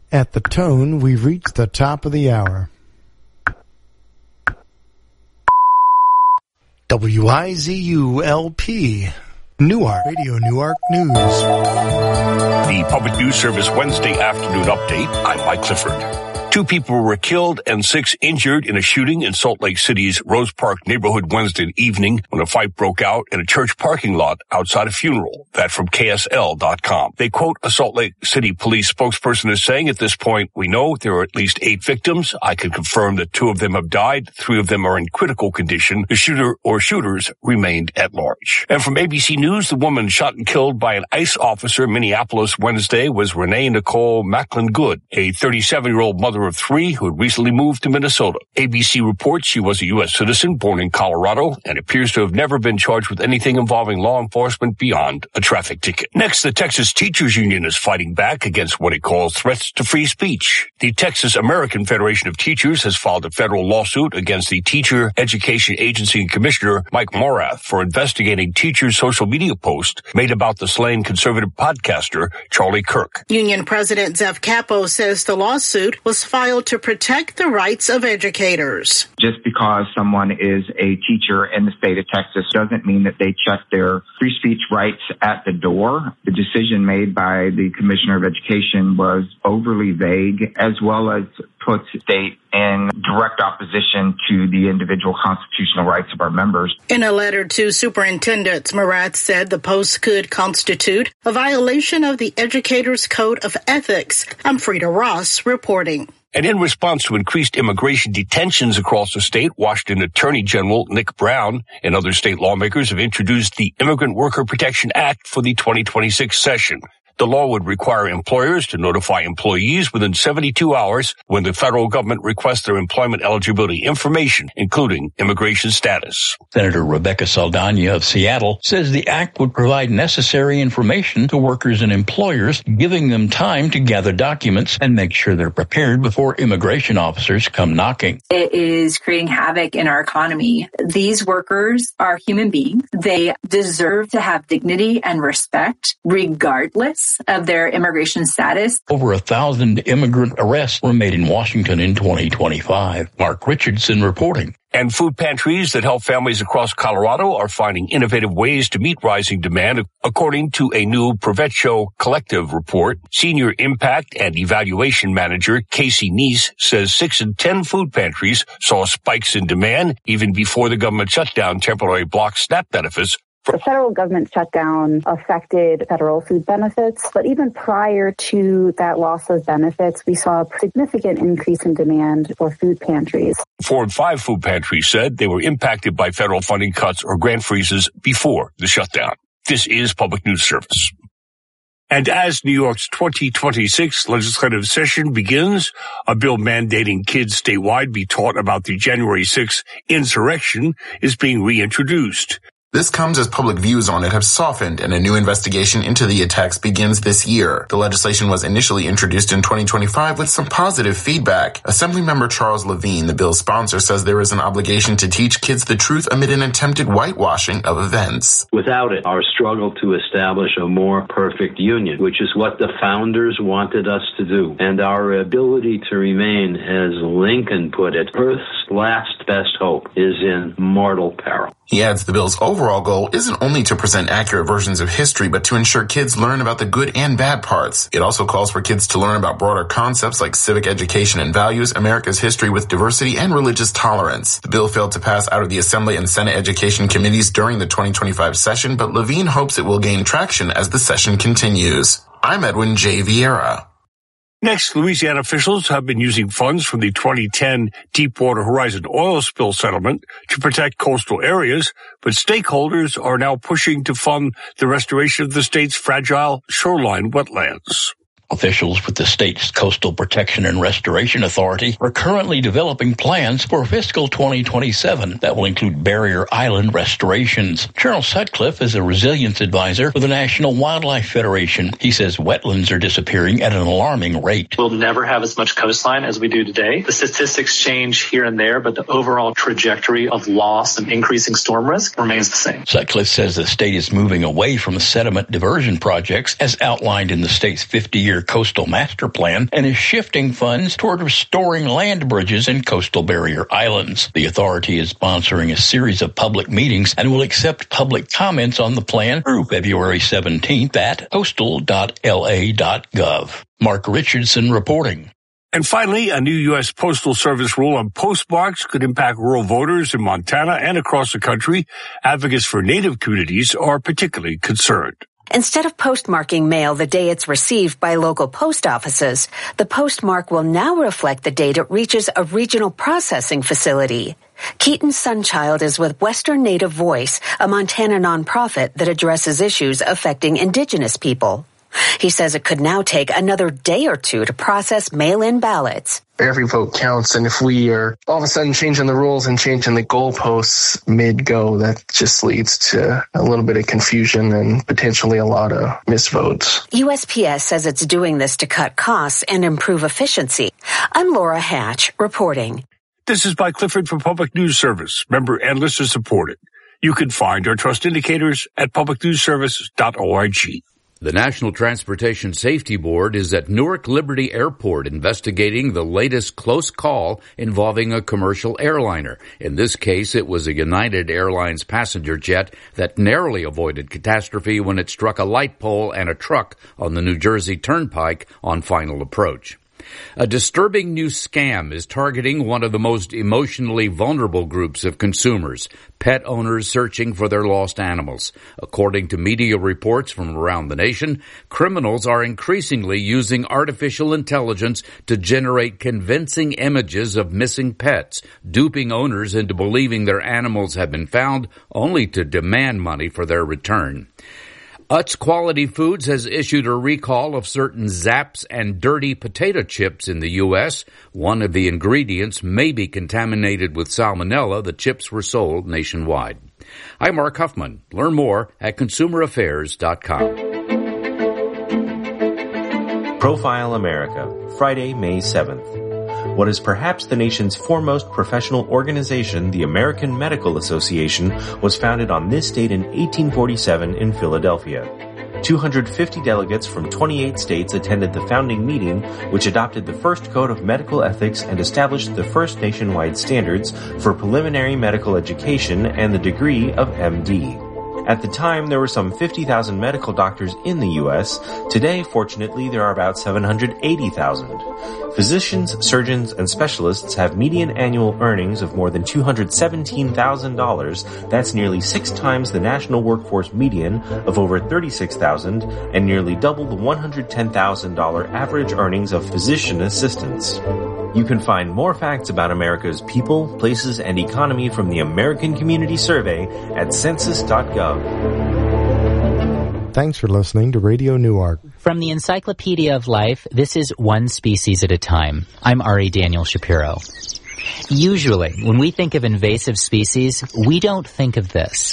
At the tone, we've reached the top of the hour. WIZU-LP, Newark, Radio Newark News. The Public News Service Wednesday afternoon update. I'm Mike Clifford. 2 people were killed and 6 injured in a shooting in Salt Lake City's Rose Park neighborhood Wednesday evening when a fight broke out in a church parking lot outside a funeral. That from KSL.com. They quote a Salt Lake City police spokesperson as saying, at this point, we know there are at least 8 victims. I can confirm that 2 of them have died. 3 of them are in critical condition. The shooter or shooters remained at large. And from ABC News, the woman shot and killed by an ICE officer in Minneapolis Wednesday was Renee Nicole Macklin Good, a 37-year-old mother of 3 who had recently moved to Minnesota. ABC reports she was a U.S. citizen born in Colorado and appears to have never been charged with anything involving law enforcement beyond a traffic ticket. Next, the Texas Teachers Union is fighting back against what it calls threats to free speech. The Texas American Federation of Teachers has filed a federal lawsuit against the Teacher Education Agency Commissioner Mike Morath for investigating teachers' social media posts made about the slain conservative podcaster Charlie Kirk. Union President Zeph Capo says the lawsuit was filed to protect the rights of educators. Just because someone is a teacher in the state of Texas doesn't mean that they check their free speech rights at the door. The decision made by the Commissioner of Education was overly vague, as well as puts the state in direct opposition to the individual constitutional rights of our members. In a letter to superintendents, Morath said the post could constitute a violation of the Educators' Code of Ethics. I'm Frida Ross reporting. And in response to increased immigration detentions across the state, Washington Attorney General Nick Brown and other state lawmakers have introduced the Immigrant Worker Protection Act for the 2026 session. The law would require employers to notify employees within 72 hours when the federal government requests their employment eligibility information, including immigration status. Senator Rebecca Saldana of Seattle says the act would provide necessary information to workers and employers, giving them time to gather documents and make sure they're prepared before immigration officers come knocking. It is creating havoc in our economy. These workers are human beings. They deserve to have dignity and respect regardless of their immigration status. Over 1,000 immigrant arrests were made in Washington in 2025. Mark Richardson reporting. And food pantries that help families across Colorado are finding innovative ways to meet rising demand, according to a new Provecho Collective report. Senior Impact and Evaluation Manager Casey Neese says 6 in 10 food pantries saw spikes in demand even before the government shutdown temporarily blocked SNAP benefits. The federal government shutdown affected federal food benefits, but even prior to that loss of benefits, we saw a significant increase in demand for food pantries. 4 and 5 food pantries said they were impacted by federal funding cuts or grant freezes before the shutdown. This is Public News Service. And as New York's 2026 legislative session begins, a bill mandating kids statewide be taught about the January 6th insurrection is being reintroduced. This comes as public views on it have softened and a new investigation into the attacks begins this year. The legislation was initially introduced in 2025 with some positive feedback. Assemblymember Charles Levine, the bill's sponsor, says there is an obligation to teach kids the truth amid an attempted whitewashing of events. Without it, our struggle to establish a more perfect union, which is what the founders wanted us to do, and our ability to remain, as Lincoln put it, Earth's last best hope, is in mortal peril. He adds the bill's overall goal isn't only to present accurate versions of history, but to ensure kids learn about the good and bad parts. It also calls for kids to learn about broader concepts like civic education and values, America's history with diversity, and religious tolerance. The bill failed to pass out of the Assembly and Senate Education Committees during the 2025 session, but Levine hopes it will gain traction as the session continues. I'm Edwin J. Vieira. Next, Louisiana officials have been using funds from the 2010 Deepwater Horizon oil spill settlement to protect coastal areas, but stakeholders are now pushing to fund the restoration of the state's fragile shoreline wetlands. Officials with the state's Coastal Protection and Restoration Authority are currently developing plans for fiscal 2027 that will include barrier island restorations. Charles Sutcliffe is a resilience advisor for the National Wildlife Federation. He says wetlands are disappearing at an alarming rate. We'll never have as much coastline as we do today. The statistics change here and there, but the overall trajectory of loss and increasing storm risk remains the same. Sutcliffe says the state is moving away from sediment diversion projects as outlined in the state's 50-year 10-year coastal master plan and is shifting funds toward restoring land bridges in coastal barrier islands. The authority is sponsoring a series of public meetings and will accept public comments on the plan through February 17th at coastal.la.gov. Mark Richardson reporting. And finally, a new U.S. Postal Service rule on postmarks could impact rural voters in Montana and across the country. Advocates for Native communities are particularly concerned. Instead of postmarking mail the day it's received by local post offices, the postmark will now reflect the date it reaches a regional processing facility. Keaton Sunchild is with Western Native Voice, a Montana nonprofit that addresses issues affecting Indigenous people. He says it could now take another day or two to process mail-in ballots. Every vote counts, and if we are all of a sudden changing the rules and changing the goalposts mid-go, that just leads to a little bit of confusion and potentially a lot of misvotes. USPS says it's doing this to cut costs and improve efficiency. I'm Laura Hatch, reporting. This is Mike Clifford for Public News Service, member and listener supported. You can find our trust indicators at publicnewsservice.org. The National Transportation Safety Board is at Newark Liberty Airport investigating the latest close call involving a commercial airliner. In this case, it was a United Airlines passenger jet that narrowly avoided catastrophe when it struck a light pole and a truck on the New Jersey Turnpike on final approach. A disturbing new scam is targeting one of the most emotionally vulnerable groups of consumers, pet owners searching for their lost animals. According to media reports from around the nation, criminals are increasingly using artificial intelligence to generate convincing images of missing pets, duping owners into believing their animals have been found only to demand money for their return. Utz Quality Foods has issued a recall of certain Zapp's and Dirty potato chips in the U.S. One of the ingredients may be contaminated with salmonella. The chips were sold nationwide. I'm Mark Huffman. Learn more at consumeraffairs.com. Profile America, Friday, May 7th. What is perhaps the nation's foremost professional organization, the American Medical Association, was founded on this date in 1847 in Philadelphia. 250 delegates from 28 states attended the founding meeting, which adopted the first code of medical ethics and established the first nationwide standards for preliminary medical education and the degree of MD. At the time, there were some 50,000 medical doctors in the U.S. Today, fortunately, there are about 780,000. Physicians, surgeons, and specialists have median annual earnings of more than $217,000. That's nearly 6 times the national workforce median of over $36,000 and nearly double the $110,000 average earnings of physician assistants. You can find more facts about America's people, places, and economy from the American Community Survey at census.gov. Thanks for listening to Radio Newark. From the Encyclopedia of Life, this is One Species at a Time. I'm Ari Daniel Shapiro. Usually, when we think of invasive species, we don't think of this.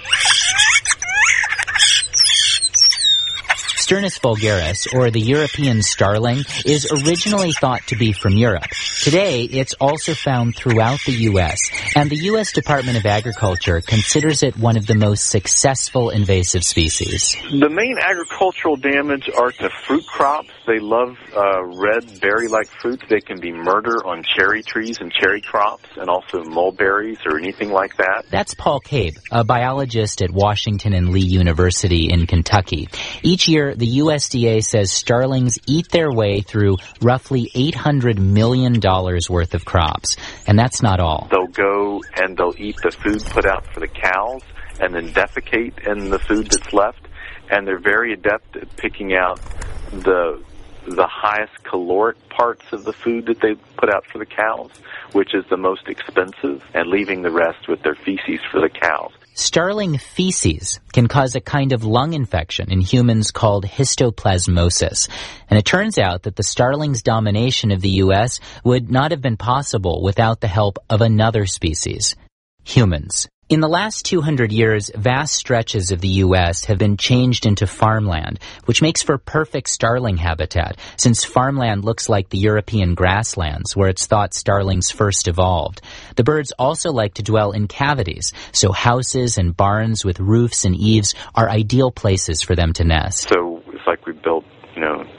Sturnus vulgaris, or the European starling, is originally thought to be from Europe. Today, it's also found throughout the U.S., and the U.S. Department of Agriculture considers it one of the most successful invasive species. The main agricultural damage are to fruit crops. They love red berry-like fruits. They can be murder on cherry trees and cherry crops, and also mulberries or anything like that. That's Paul Cabe, a biologist at Washington and Lee University in Kentucky. Each year, the USDA says starlings eat their way through roughly $800 million worth of crops. And that's not all. They'll go and they'll eat the food put out for the cows and then defecate in the food that's left. And they're very adept at picking out the highest caloric parts of the food that they put out for the cows, which is the most expensive, and leaving the rest with their feces for the cows. Starling feces can cause a kind of lung infection in humans called histoplasmosis. And it turns out that the starling's domination of the U.S. would not have been possible without the help of another species, humans. In the last 200 years, vast stretches of the U.S. have been changed into farmland, which makes for perfect starling habitat, since farmland looks like the European grasslands, where it's thought starlings first evolved. The birds also like to dwell in cavities, so houses and barns with roofs and eaves are ideal places for them to nest. So it's like we built,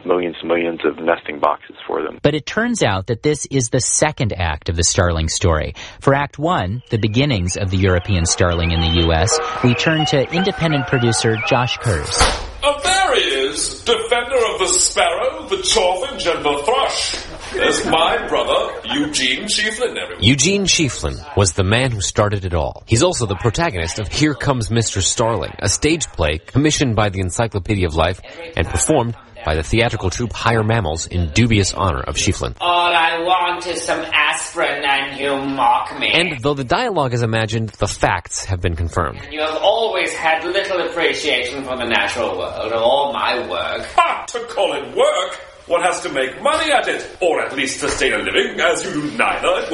millions and millions of nesting boxes for them. But it turns out that this is the second act of the starling story. For Act 1, the beginnings of the European starling in the U.S., we turn to independent producer Josh Kurz. There he is, defender of the sparrow, the chaffinch, and the thrush. There's my brother, Eugene Chieflin, everyone. Eugene Chieflin was the man who started it all. He's also the protagonist of Here Comes Mr. Starling, a stage play commissioned by the Encyclopedia of Life and performed by the theatrical troupe Higher Mammals in dubious honor of Chieflin. All I want is some aspirin and you mock me. And though the dialogue is imagined, the facts have been confirmed. You have always had little appreciation for the natural world or my work. Ha! To call it work, one has to make money at it, or at least sustain a living, as you do neither.